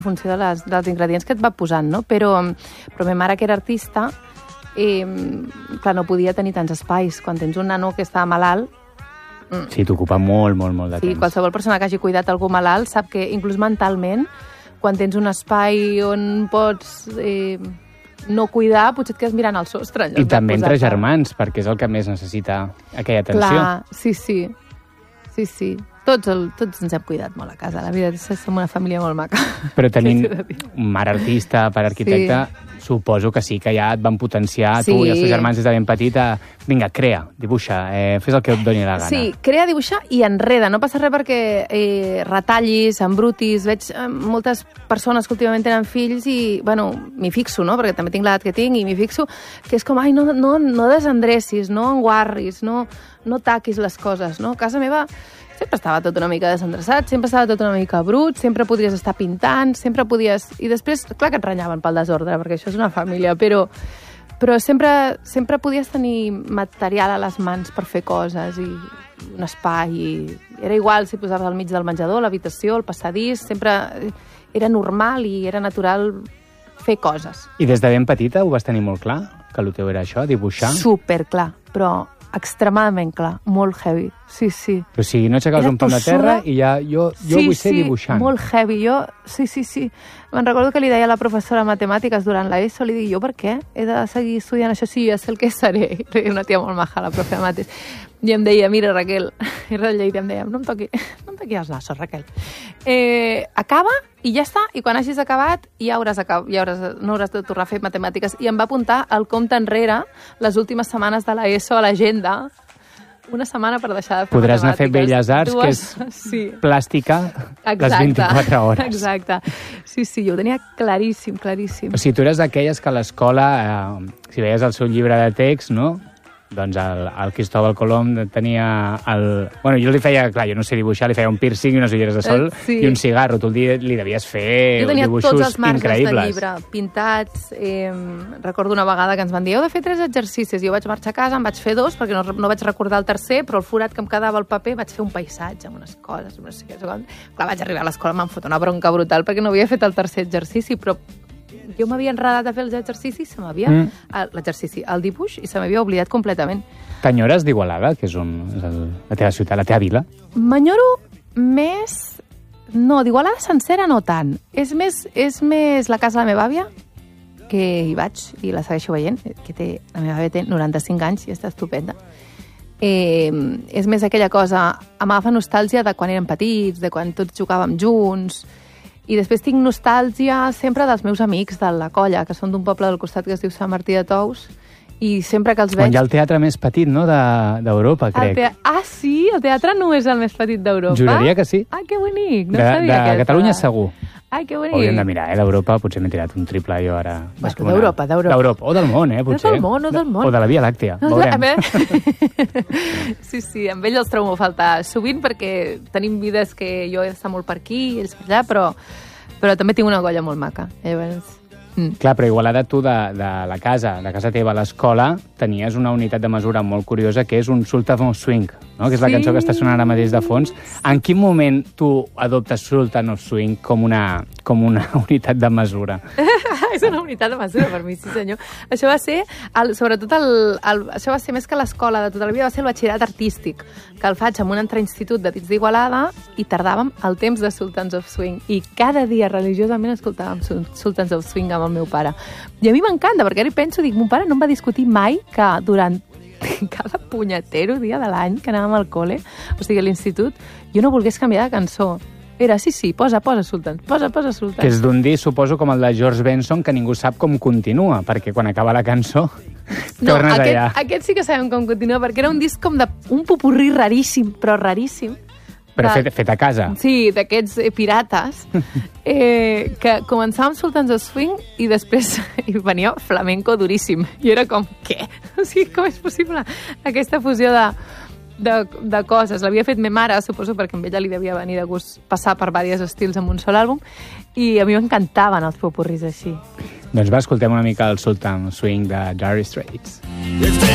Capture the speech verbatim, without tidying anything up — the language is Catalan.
en funció de les, dels ingredients que et va posant, no? Però, però ma mare, que era artista, eh, clar, no podia tenir tants espais. Quan tens un nano que està malalt... Mm. Sí, t'ocupa molt, molt, molt de sí, temps. Sí, qualsevol persona que hagi cuidat algú malalt sap que, inclús mentalment, quan tens un espai on pots... Eh, no cuidar, potser et quedes mirant al sostre. I també entre germans, perquè és el que més necessita aquella atenció. Clar, sí, sí. Sí, sí. Tots, el, tots ens hem cuidat molt a casa. La veritat és que som una família molt maca. Però tenint mare artista, pare arquitecte, sí. Suposo que sí, que ja et van potenciar sí. Tu i els teus germans des de ben petit a... Vinga, crea, dibuixa, eh, fes el que et doni la gana. Sí, crea, dibuixa i enreda. No passa res perquè eh, retallis, embrutis... Veig eh, moltes persones que últimament tenen fills i, bueno, m'hi fixo, no? Perquè també tinc l'edat que tinc i m'hi fixo, que és com, ai, no, no, no desendrecis, no enguarris, no, no taquis les coses, no? A casa meva sempre estava tot una mica desendreçat, sempre estava tot una mica brut, sempre podries estar pintant, sempre podies... I després, clar que et renyaven pel desordre, perquè això és una família, però, però sempre, sempre podies tenir material a les mans per fer coses i un espai. I era igual si posaves al mig del menjador, l'habitació, el passadís, sempre era normal i era natural fer coses. I des de ben petita ho vas tenir molt clar? Que el teu era això, dibuixar? Superclar, però... extremadament clar, molt heavy, sí, sí. Però si no aixecaves un pam de terra i ja jo, jo sí, vull ser sí, dibuixant. Sí, molt heavy, jo, sí, sí, sí. Me'n recordo que li deia a la professora de matemàtiques durant l'ESO, li dic, jo per què? He de seguir estudiant això, sí, ja sé el que seré. I una tia molt maja, la profe de mates. I em deia, mira, Raquel, era de Lleida, em deia, no em toqui, no em toqui els nassos, Raquel. Eh, acaba i ja està, i quan hagis acabat ja hauràs acabat, ja hauràs, no hauràs de tornar a fer matemàtiques. I em va apuntar el compte enrere les últimes setmanes de l'ESO a l'agenda, una setmana per deixar de fer podràs matemàtiques. Podràs anar a fer Belles Arts, dues... que és sí. plàstica, exacte, les vint-i-quatre hores. Exacte. Sí, sí, jo ho tenia claríssim, claríssim. O sigui, tu eres d'aquelles que a l'escola, eh, si veies el seu llibre de text, no?, doncs el, el Cristóbal Colom tenia el... Bueno, jo li feia, clar, jo no sé dibuixar, li feia un piercing i unes ulleres de sol sí. i un cigarro. Tu li, li devies fer dibuixos increïbles. Jo tenia tots els marges del llibre pintats. Eh, recordo una vegada que ens van dir heu de fer tres exercicis. Jo vaig marxar a casa, en vaig fer dos, perquè no, no vaig recordar el tercer, però el forat que em quedava al paper vaig fer un paisatge amb unes coses. No sé què, clar, vaig arribar a l'escola, m'han fotut una bronca brutal perquè no havia fet el tercer exercici, però jo m'havia enredat a fer els exercicis, se m'havia... Mm. L'exercici, el dibuix, i se m'havia oblidat completament. T'enyores d'Igualada, que és, un, és el, la teva ciutat, la teva vila? M'enyoro més... No, d'Igualada sencera no tant. És més, és més la casa de la meva àvia, que hi vaig i la segueixo veient, que té, la meva àvia té noranta-cinc anys i està estupenda. Eh, és més aquella cosa... M'agafa nostàlgia de quan érem petits, de quan tots jugàvem junts... I després tinc nostàlgia sempre dels meus amics de la colla, que són d'un poble del costat que es diu Sant Martí de Tous, i sempre que els veig... On hi ha el teatre més petit, no?, d'Europa, crec. Te... Ah, sí? El teatre no és el més petit d'Europa? Juraria que sí. Ah, que bonic, no de, sabia de, de Catalunya segur. Ai, que bonic. Hauríem de mirar, eh? D'Europa potser m'he tirat un triple jo ara. Bueno, d'Europa, d'Europa. D'Europa, o del món, eh, potser. No del món, no del món. O de la Via Làctea, no, veurem. Sí, sí, amb ell els trobo a faltar sovint perquè tenim vides que jo he d'estar molt per aquí i ells per allà, però... però també tinc una colla molt maca. Llavors... Mm. Clar, però Igualada tu de, de la casa, de casa teva a l'escola, tenies una unitat de mesura molt curiosa que és un Sultan of Swing, no? Que és sí. La cançó que està sonant ara mateix de fons. En quin moment tu adoptes Sultan of Swing com una, com una unitat de mesura? És una unitat de mesura per mi, sí senyor. Això va ser, el, sobretot, el, el, això va ser més que l'escola de tota la vida, va ser el batxillerat artístic, que el faig en un intrainstitut de dins d'Igualada i tardàvem el temps de Sultans of Swing. I cada dia religiosament escoltàvem Sultans of Swing amb el meu pare. I a mi m'encanta, perquè ara hi penso, dic, mon pare no em va discutir mai que durant cada punyetero dia de l'any que anàvem al col·le, o sigui, a l'institut, jo no volgués canviar de cançó. Era, sí, sí, posa, posa Sultans, posa, posa Sultans. Que és d'un disc, suposo, com el de George Benson, que ningú sap com continua, perquè quan acaba la cançó no, tornes aquest, allà. Aquest sí que sabem com continua, perquè era un disc com de un popurrí raríssim, però raríssim. Però fet, fet a casa. Sí, d'aquests eh, pirates, eh, que començàvem Sultans of Swing i després hi venia flamenco duríssim. I era com, què? O sigui, com és possible aquesta fusió de, de, de coses? L'havia fet ma mare, suposo, perquè amb ella li devia venir de gust passar per diversos estils en un sol àlbum, i a mi m'encantaven els popurris així. Doncs va, escoltem una mica el Sultan Swing de Dire Straits.